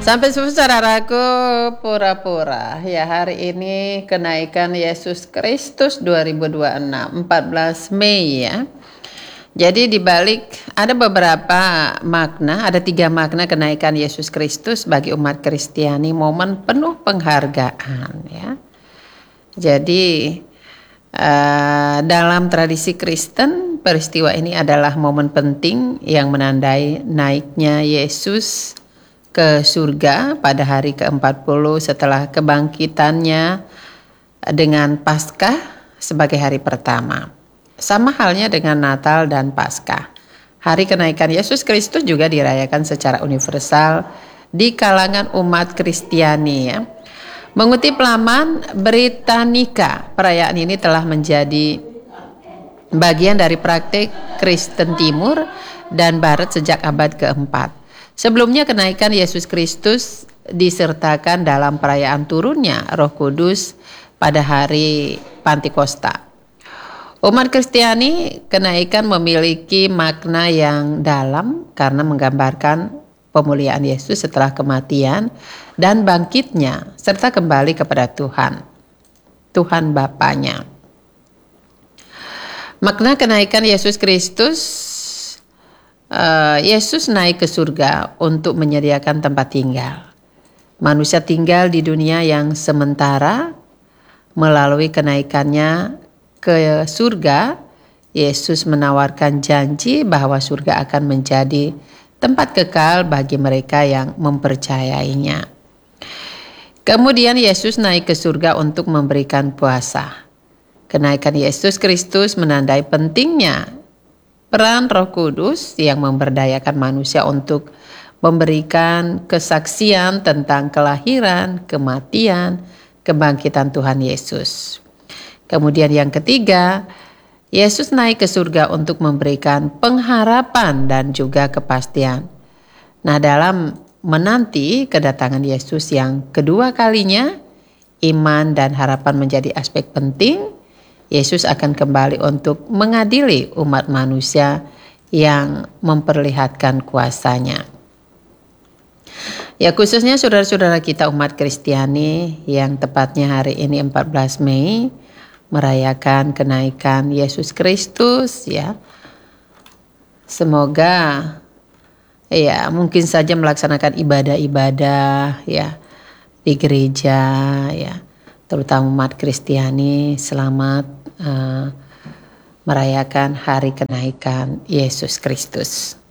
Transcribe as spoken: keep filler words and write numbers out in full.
Sampai subuh saudaraku, pura-pura ya, hari ini kenaikan Yesus Kristus dua ribu dua puluh enam, empat belas Mei ya. Jadi dibalik ada beberapa makna, ada tiga makna kenaikan Yesus Kristus bagi umat Kristiani, momen penuh penghargaan ya. Jadi uh, dalam tradisi Kristen, peristiwa ini adalah momen penting yang menandai naiknya Yesus ke surga pada hari ke empat puluh setelah kebangkitannya, dengan Paskah sebagai hari pertama. Sama halnya dengan Natal dan Paskah. Hari kenaikan Yesus Kristus juga dirayakan secara universal di kalangan umat Kristiani ya. Mengutip laman Britannica, perayaan ini telah menjadi bagian dari praktik Kristen Timur dan Barat sejak abad keempat. Sebelumnya kenaikan Yesus Kristus disertakan dalam perayaan turunnya Roh Kudus pada hari Pantikosta. Umat Kristiani, kenaikan memiliki makna yang dalam karena menggambarkan pemuliaan Yesus setelah kematian dan bangkitnya serta kembali kepada Tuhan, Tuhan Bapanya. Makna kenaikan Yesus Kristus, uh, Yesus naik ke surga untuk menyediakan tempat tinggal. Manusia tinggal di dunia yang sementara. Melalui kenaikannya ke surga, Yesus menawarkan janji bahwa surga akan menjadi tempat kekal bagi mereka yang mempercayainya. Kemudian Yesus naik ke surga untuk memberikan puasa. Kenaikan Yesus Kristus menandai pentingnya peran Roh Kudus yang memberdayakan manusia untuk memberikan kesaksian tentang kelahiran, kematian, kebangkitan Tuhan Yesus. Kemudian yang ketiga, Yesus naik ke surga untuk memberikan pengharapan dan juga kepastian. Nah, dalam menanti kedatangan Yesus yang kedua kalinya, iman dan harapan menjadi aspek penting. Yesus akan kembali untuk mengadili umat manusia yang memperlihatkan kuasanya. Ya, khususnya saudara-saudara kita umat Kristiani yang tepatnya hari ini empat belas Mei merayakan kenaikan Yesus Kristus ya. Semoga ya mungkin saja melaksanakan ibadah-ibadah ya di gereja ya, terutama umat Kristiani selamat uh, merayakan hari kenaikan Yesus Kristus.